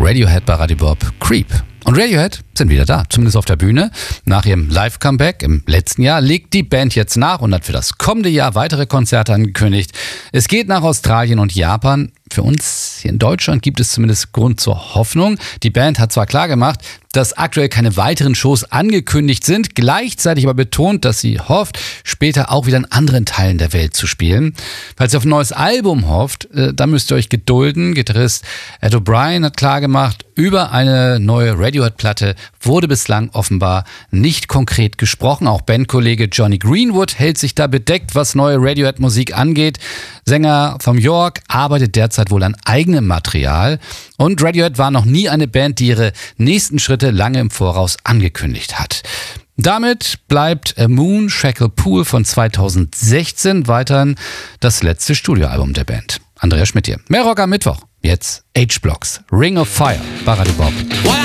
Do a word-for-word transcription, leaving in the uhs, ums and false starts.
Radiohead bei Radio Bob, Creep. Und Radiohead sind wieder da, zumindest auf der Bühne. Nach ihrem Live-Comeback im letzten Jahr legt die Band jetzt nach und hat für das kommende Jahr weitere Konzerte angekündigt. Es geht nach Australien und Japan. Für uns hier in Deutschland gibt es zumindest Grund zur Hoffnung. Die Band hat zwar klargemacht, dass aktuell keine weiteren Shows angekündigt sind, gleichzeitig aber betont, dass sie hofft, später auch wieder in anderen Teilen der Welt zu spielen. Falls ihr auf ein neues Album hofft, äh, dann müsst ihr euch gedulden. Gitarrist Ed O'Brien hat klargemacht, über eine neue Radiohead-Platte wurde bislang offenbar nicht konkret gesprochen. Auch Bandkollege Johnny Greenwood hält sich da bedeckt, was neue Radiohead-Musik angeht. Sänger vom York arbeitet derzeit wohl an eigenem Material. Und Radiohead war noch nie eine Band, die ihre nächsten Schritte lange im Voraus angekündigt hat. Damit bleibt A Moon Shackle Pool von zweitausendsechzehn weiterhin das letzte Studioalbum der Band. Andreas Schmidt hier. Mehr Rock am Mittwoch. Jetzt H-Blocks, Ring of Fire bei Radio Bob.